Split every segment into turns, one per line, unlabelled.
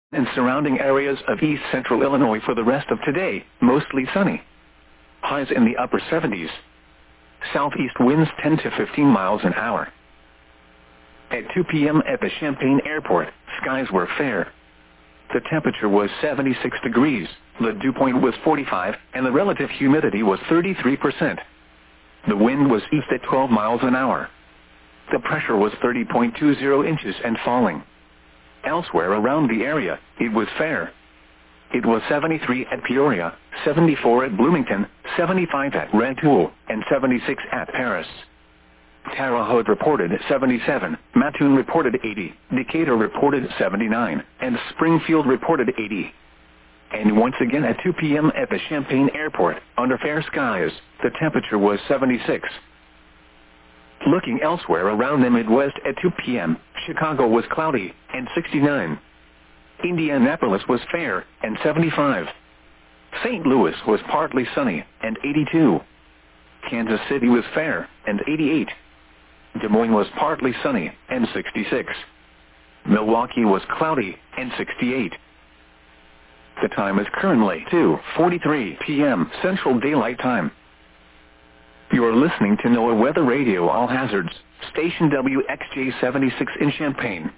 and surrounding areas of east central Illinois for the rest of today, mostly sunny. Highs in the upper 70s. Southeast winds 10 to 15 miles an hour. At 2 p.m. at the Champaign Airport, skies were fair. The temperature was 76 degrees, the dew point was 45, and the relative humidity was 33%. The wind was east at 12 miles an hour. The pressure was 30.20 inches and falling. Elsewhere around the area, it was fair. It was 73 at Peoria, 74 at Bloomington, 75 at Rantoul, and 76 at Paris. Terre Haute reported 77, Mattoon reported 80, Decatur reported 79, and Springfield reported 80. And once again at 2 p.m. at the Champaign Airport, under fair skies, the temperature was 76. Looking elsewhere around the Midwest at 2 p.m., Chicago was cloudy, and 69. Indianapolis was fair, and 75. St. Louis was partly sunny, and 82. Kansas City was fair, and 88. Des Moines was partly sunny, and 66. Milwaukee was cloudy, and 68. The time is currently 2:43 p.m. Central Daylight Time. You are listening to NOAA Weather Radio All Hazards, station WXJ-76 in Champaign.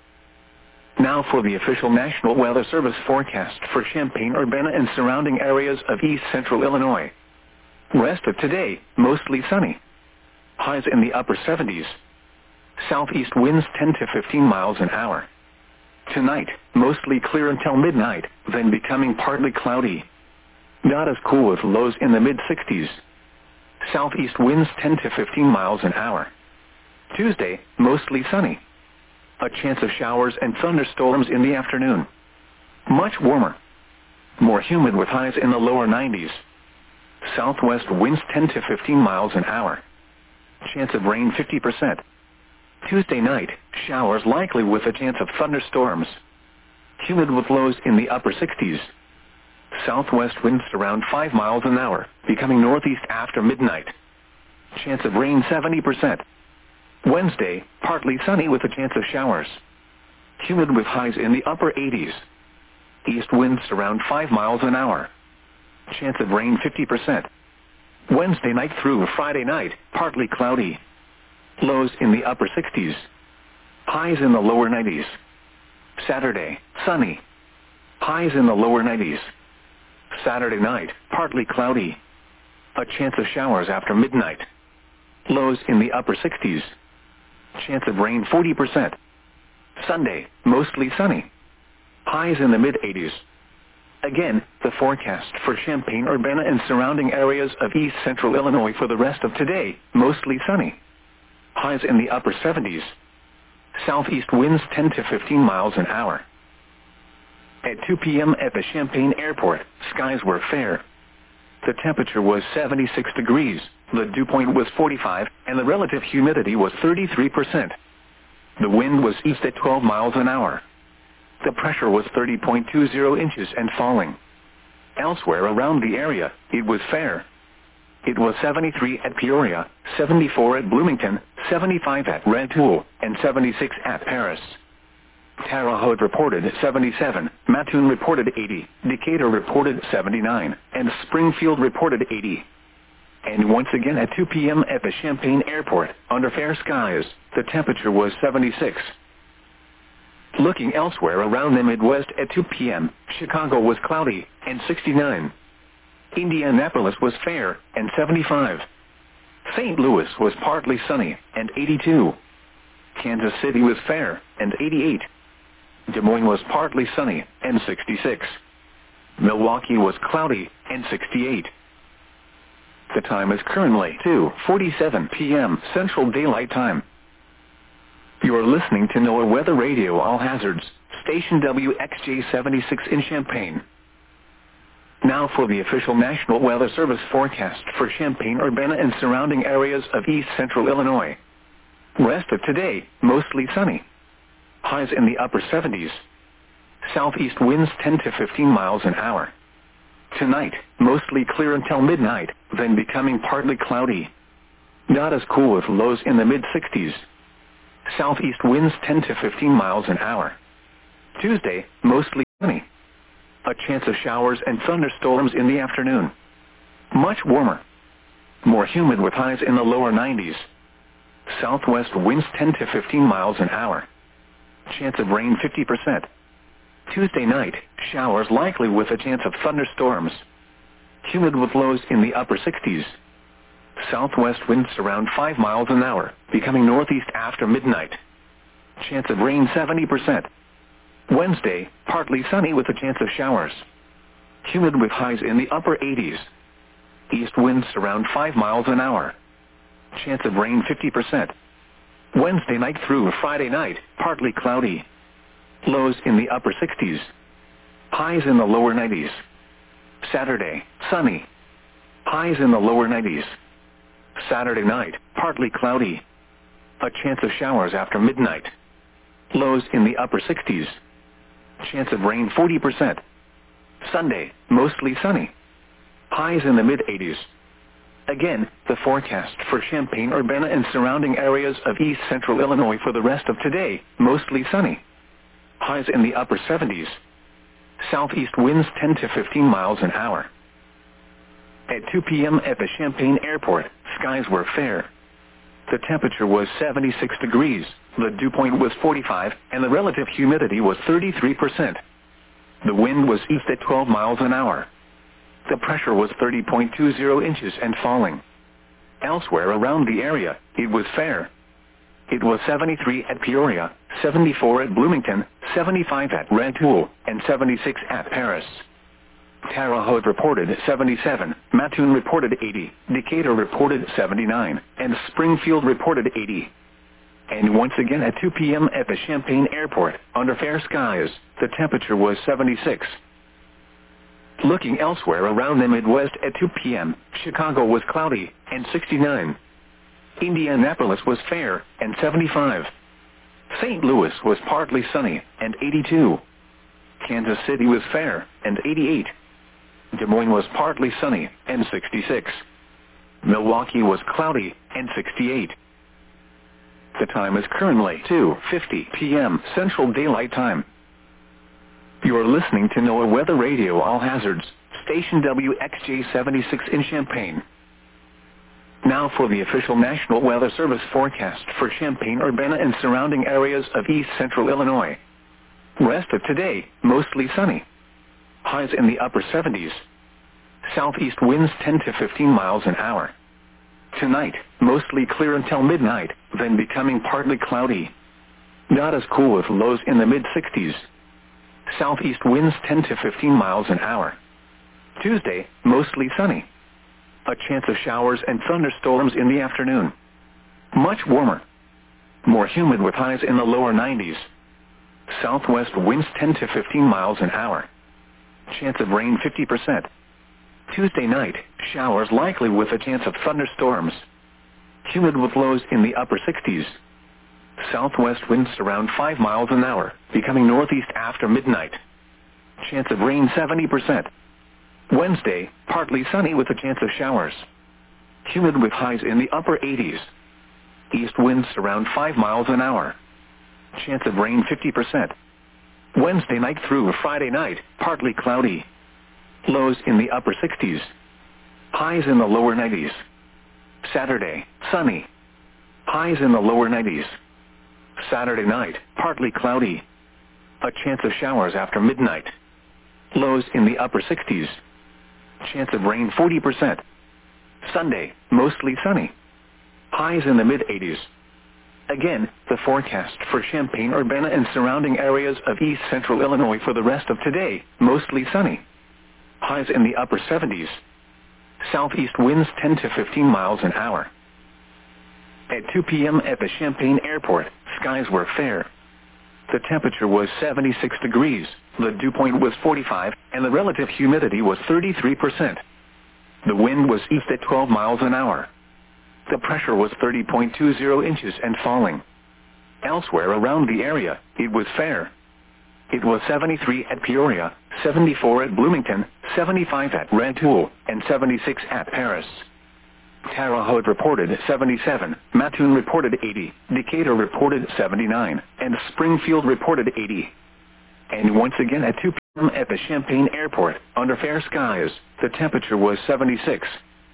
Now for the official National Weather Service forecast for Champaign-Urbana and surrounding areas of east central Illinois. Rest of today, mostly sunny. Highs in the upper 70s. Southeast winds 10 to 15 miles an hour. Tonight, mostly clear until midnight, then becoming partly cloudy. Not as cool with lows in the mid-60s. Southeast winds 10 to 15 miles an hour. Tuesday, mostly sunny. A chance of showers and thunderstorms in the afternoon. Much warmer. More humid with highs in the lower 90s. Southwest winds 10 to 15 miles an hour. Chance of rain 50%. Tuesday night, showers likely with a chance of thunderstorms. Humid with lows in the upper 60s. Southwest winds around 5 miles an hour, becoming northeast after midnight. Chance of rain 70%. Wednesday, partly sunny with a chance of showers. Humid with highs in the upper 80s. East winds around 5 miles an hour. Chance of rain 50%. Wednesday night through Friday night, partly cloudy. Lows in the upper 60s. Highs in the lower 90s. Saturday, sunny. Highs in the lower 90s. Saturday night, partly cloudy. A chance of showers after midnight. Lows in the upper 60s. Chance of rain 40%. Sunday, mostly sunny. Highs in the mid-80s. Again, the forecast for Champaign-Urbana and surrounding areas of east central Illinois for the rest of today, mostly sunny. Highs in the upper 70s. Southeast winds 10 to 15 miles an hour. At 2 p.m. at the Champaign Airport, skies were fair. The temperature was 76 degrees, the dew point was 45, and the relative humidity was 33%. The wind was east at 12 miles an hour. The pressure was 30.20 inches and falling. Elsewhere around the area, it was fair. It was 73 at Peoria, 74 at Bloomington, 75 at Rantoul, and 76 at Paris. Terre Haute reported 77, Mattoon reported 80, Decatur reported 79, and Springfield reported 80. And once again at 2 p.m. at the Champaign Airport, under fair skies, the temperature was 76. Looking elsewhere around the Midwest at 2 p.m., Chicago was cloudy, and 69. Indianapolis was fair, and 75. St. Louis was partly sunny, and 82. Kansas City was fair, and 88. Des Moines was partly sunny, and 66. Milwaukee was cloudy, and 68. The time is currently 2:47 p.m. Central Daylight Time. You are listening to NOAA Weather Radio All Hazards, station WXJ-76 in Champaign. Now for the official National Weather Service forecast for Champaign-Urbana and surrounding areas of east central Illinois. Rest of today, mostly sunny. Highs in the upper 70s. Southeast winds 10 to 15 miles an hour. Tonight, mostly clear until midnight, then becoming partly cloudy. Not as cool with lows in the mid-60s. Southeast winds 10 to 15 miles an hour. Tuesday, mostly sunny. A chance of showers and thunderstorms in the afternoon. Much warmer. More humid with highs in the lower 90s. Southwest winds 10 to 15 miles an hour. Chance of rain 50%. Tuesday night, showers likely with a chance of thunderstorms. Humid with lows in the upper 60s. Southwest winds around 5 miles an hour, becoming northeast after midnight. Chance of rain 70%. Wednesday, partly sunny with a chance of showers. Humid with highs in the upper 80s. East winds around 5 miles an hour. Chance of rain 50%. Wednesday night through Friday night, partly cloudy. Lows in the upper 60s. Highs in the lower 90s. Saturday, sunny. Highs in the lower 90s. Saturday night, partly cloudy. A chance of showers after midnight. Lows in the upper 60s. Chance of rain 40%. Sunday, mostly sunny. Highs in the mid-80s. Again, the forecast for Champaign-Urbana and surrounding areas of east central Illinois for the rest of today, mostly sunny. Highs in the upper 70s. Southeast winds 10 to 15 miles an hour. At 2 p.m. at the Champaign Airport, skies were fair. The temperature was 76 degrees, the dew point was 45, and the relative humidity was 33%. The wind was east at 12 miles an hour. The pressure was 30.20 inches and falling. Elsewhere around the area, it was fair. It was 73 at Peoria, 74 at Bloomington, 75 at Rantoul, and 76 at Paris. Terre Haute reported 77, Mattoon reported 80, Decatur reported 79, and Springfield reported 80. And once again at 2 p.m. at the Champaign Airport, under fair skies, the temperature was 76. Looking elsewhere around the Midwest at 2 p.m., Chicago was cloudy, and 69. Indianapolis was fair, and 75. St. Louis was partly sunny, and 82. Kansas City was fair, and 88. Des Moines was partly sunny, and 66. Milwaukee was cloudy, and 68. The time is currently 2:50 p.m. Central Daylight Time. You are listening to NOAA Weather Radio All Hazards, station WXJ-76 in Champaign. Now for the official National Weather Service forecast for Champaign-Urbana and surrounding areas of east central Illinois. Rest of today, mostly sunny. Highs in the upper 70s. Southeast winds 10 to 15 miles an hour. Tonight, mostly clear until midnight, then becoming partly cloudy. Not as cool with lows in the mid-60s. Southeast winds 10 to 15 miles an hour. Tuesday, mostly sunny. A chance of showers and thunderstorms in the afternoon. Much warmer. More humid with highs in the lower 90s. Southwest winds 10 to 15 miles an hour. Chance of rain 50%. Tuesday night, showers likely with a chance of thunderstorms. Humid with lows in the upper 60s. Southwest winds around 5 miles an hour, becoming northeast after midnight. Chance of rain 70%. Wednesday, partly sunny with a chance of showers. Humid with highs in the upper 80s. East winds around 5 miles an hour. Chance of rain 50%. Wednesday night through Friday night, partly cloudy. Lows in the upper 60s. Highs in the lower 90s. Saturday, sunny. Highs in the lower 90s. Saturday night, partly cloudy. A chance of showers after midnight. Lows in the upper 60s. Chance of rain 40%. Sunday, mostly sunny. Highs in the mid-80s. Again, the forecast for Champaign-Urbana and surrounding areas of east central Illinois for the rest of today, mostly sunny. Highs in the upper 70s. Southeast winds 10 to 15 miles an hour. At 2 p.m. at the Champaign Airport, skies were fair. The temperature was 76 degrees, the dew point was 45, and the relative humidity was 33%. The wind was east at 12 miles an hour. The pressure was 30.20 inches and falling. Elsewhere around the area, it was fair. It was 73 at Peoria, 74 at Bloomington, 75 at Rantoul, and 76 at Paris. Terre Haute reported 77, Mattoon reported 80, Decatur reported 79, and Springfield reported 80. And once again at 2 p.m. at the Champaign Airport, under fair skies, the temperature was 76.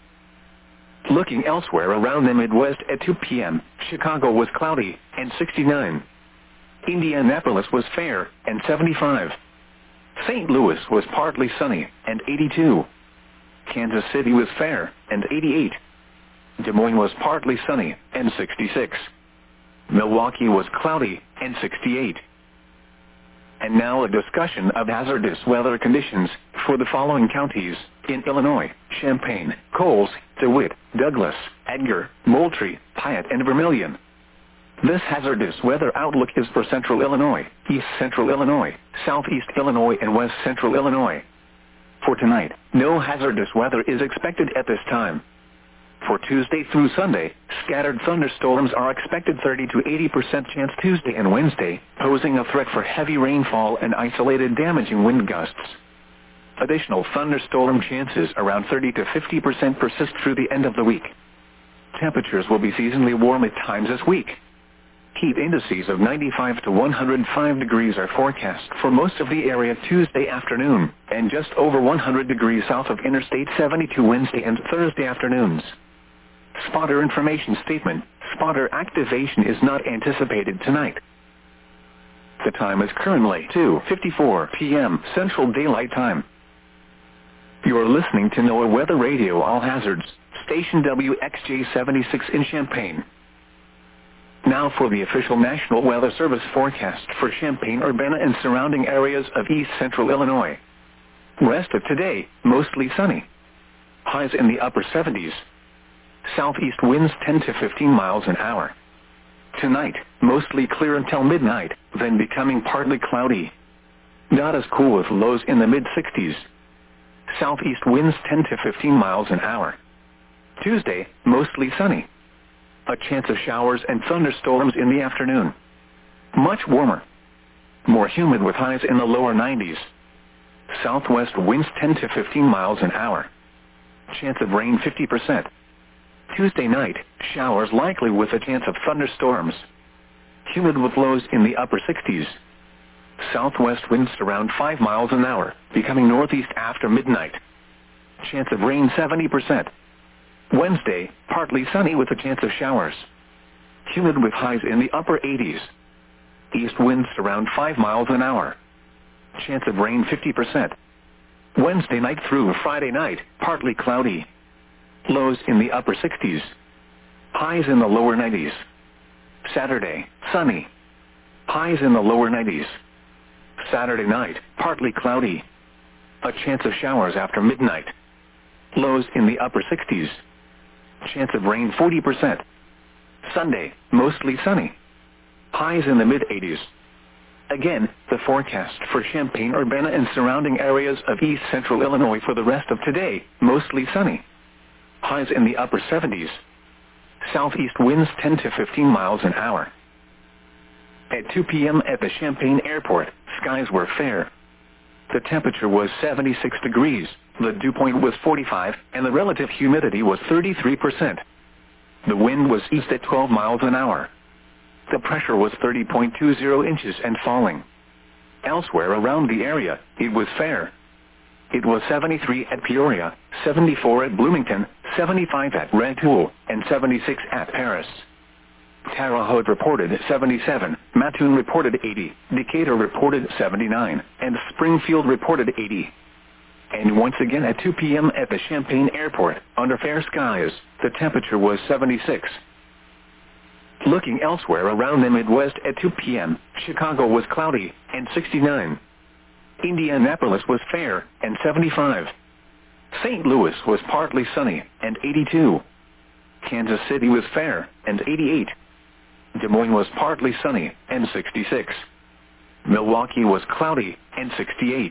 Looking elsewhere around the Midwest at 2 p.m., Chicago was cloudy and 69. Indianapolis was fair and 75. St. Louis was partly sunny and 82. Kansas City was fair and 88. Des Moines was partly sunny and 66. Milwaukee was cloudy and 68. And now a discussion of hazardous weather conditions for the following counties in Illinois: Champaign, Coles, DeWitt, Douglas, Edgar, Moultrie, Piatt, and Vermilion. This hazardous weather outlook is for Central Illinois, East Central Illinois, Southeast Illinois, and West Central Illinois. For tonight, no hazardous weather is expected at this time. For Tuesday through Sunday, scattered thunderstorms are expected. 30 to 80% chance Tuesday and Wednesday, posing a threat for heavy rainfall and isolated damaging wind gusts. Additional thunderstorm chances around 30 to 50% persist through the end of the week. Temperatures will be seasonally warm at times this week. Heat indices of 95 to 105 degrees are forecast for most of the area Tuesday afternoon, and just over 100 degrees south of Interstate 72 Wednesday and Thursday afternoons. Spotter information statement: spotter activation is not anticipated tonight. The time is currently 2:54 p.m. Central Daylight Time. You are listening to NOAA Weather Radio All Hazards, station WXJ76 in Champaign. Now for the official National Weather Service forecast for Champaign-Urbana and surrounding areas of East Central Illinois. Rest of today, mostly sunny. Highs in the upper 70s. Southeast winds 10 to 15 miles an hour. Tonight, mostly clear until midnight, then becoming partly cloudy. Not as cool with lows in the mid-60s. Southeast winds 10 to 15 miles an hour. Tuesday, mostly sunny. A chance of showers and thunderstorms in the afternoon. Much warmer. More humid with highs in the lower 90s. Southwest winds 10 to 15 miles an hour. Chance of rain 50%. Tuesday night, showers likely with a chance of thunderstorms. Humid with lows in the upper 60s. Southwest winds around 5 miles an hour, becoming northeast after midnight. Chance of rain 70%. Wednesday, partly sunny with a chance of showers. Humid with highs in the upper 80s. East winds around 5 miles an hour. Chance of rain 50%. Wednesday night through Friday night, partly cloudy. Lows in the upper 60s. Highs in the lower 90s. Saturday, sunny. Highs in the lower 90s. Saturday night, partly cloudy. A chance of showers after midnight. Lows in the upper 60s. Chance of rain 40%. Sunday, mostly sunny. Highs in the mid-80s. Again, the forecast for Champaign-Urbana and surrounding areas of East Central Illinois for the rest of today, mostly sunny. Highs in the upper 70s. Southeast winds 10 to 15 miles an hour. At 2 p.m. at the Champaign Airport, skies were fair. The temperature was 76 degrees, the dew point was 45, and the relative humidity was 33%. The wind was east at 12 miles an hour. The pressure was 30.20 inches and falling. Elsewhere around the area, it was fair. It was 73 at Peoria, 74 at Bloomington, 75 at Rantoul, and 76 at Paris. Terre Haute reported 77, Mattoon reported 80, Decatur reported 79, and Springfield reported 80. And once again at 2 p.m. at the Champaign Airport, under fair skies, the temperature was 76. Looking elsewhere around the Midwest at 2 p.m., Chicago was cloudy and 69. Indianapolis was fair and 75. St. Louis was partly sunny and 82. Kansas City was fair and 88. Des Moines was partly sunny and 66. Milwaukee was cloudy and 68.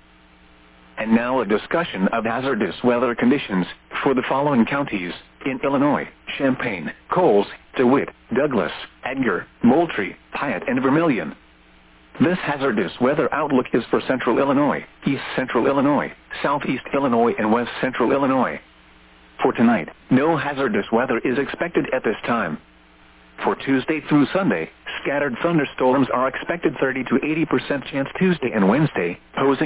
And now a discussion of hazardous weather conditions for the following counties in Illinois: Champaign, Coles, DeWitt, Douglas, Edgar, Moultrie, Piatt, and Vermilion. This hazardous weather outlook is for Central Illinois, East Central Illinois, Southeast Illinois, and West Central Illinois. For tonight, no hazardous weather is expected at this time. For Tuesday through Sunday, scattered thunderstorms are expected 30 to 80% chance Tuesday and Wednesday, posing